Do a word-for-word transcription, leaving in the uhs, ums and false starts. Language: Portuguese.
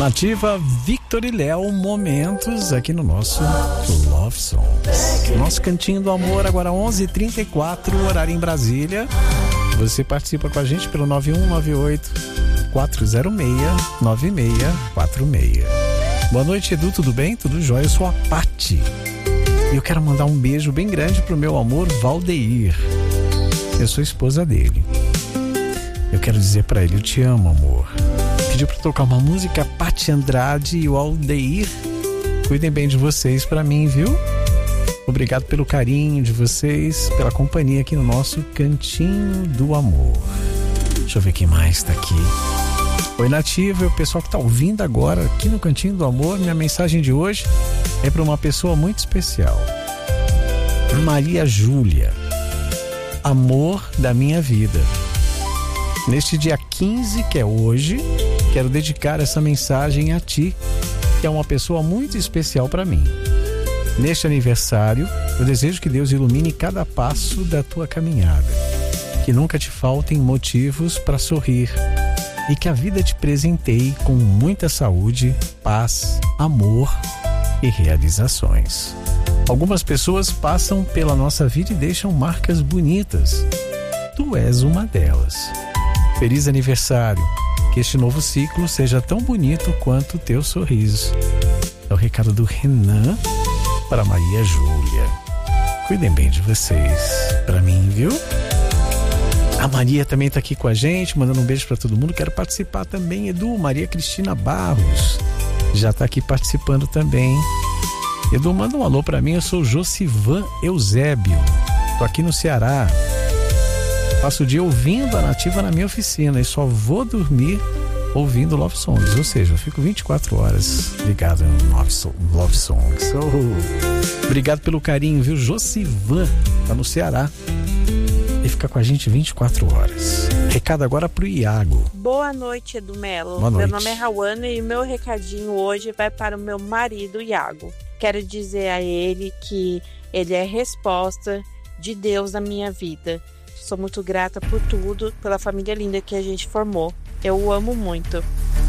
Nativa, Victor e Léo, momentos aqui no nosso Love Songs. Nosso cantinho do amor, agora onze e trinta e quatro, horário em Brasília. Você participa com a gente pelo nove um nove oito, quatro zero seis, nove seis quatro seis. Boa noite, Edu, tudo bem? Tudo jóia? Eu sou a Pati. E eu quero mandar um beijo bem grande pro meu amor Valdeir. Eu sou esposa dele. Eu quero dizer pra ele, eu te amo, amor. Pediu pra tocar uma música, Pati Andrade e o Aldeir. Cuidem bem de vocês pra mim, viu? Obrigado pelo carinho de vocês, pela companhia aqui no nosso Cantinho do Amor. Deixa eu ver quem mais tá aqui. Oi, Nativa, o pessoal que tá ouvindo agora aqui no Cantinho do Amor. Minha mensagem de hoje é para uma pessoa muito especial. Maria Júlia, amor da minha vida. Neste dia quinze, que é hoje, quero dedicar essa mensagem a ti, que é uma pessoa muito especial para mim. Neste aniversário, eu desejo que Deus ilumine cada passo da tua caminhada, que nunca te faltem motivos para sorrir e que a vida te presenteie com muita saúde, paz, amor e realizações. Algumas pessoas passam pela nossa vida e deixam marcas bonitas. Tu és uma delas. Feliz aniversário, que este novo ciclo seja tão bonito quanto o teu sorriso. É o recado do Renan para Maria Júlia. Cuidem bem de vocês, para mim, viu? A Maria também tá aqui com a gente, mandando um beijo para todo mundo. Quero participar também, Edu. Maria Cristina Barros já tá aqui participando também. Edu, manda um alô para mim. Eu sou Josivan Eusébio, tô aqui no Ceará. Passo o dia ouvindo a Nativa na minha oficina e só vou dormir ouvindo Love Songs. Ou seja, eu fico vinte e quatro horas ligado no Love Songs. Oh. Obrigado pelo carinho, viu? Josivan, tá no Ceará e fica com a gente vinte e quatro horas. Recado agora pro Iago. Boa noite, Edu Melo. Boa noite. Meu nome é Rawana e o meu recadinho hoje vai para o meu marido, Iago. Quero dizer a ele que ele é resposta de Deus na minha vida. Sou muito grata por tudo, pela família linda que a gente formou. Eu o amo muito.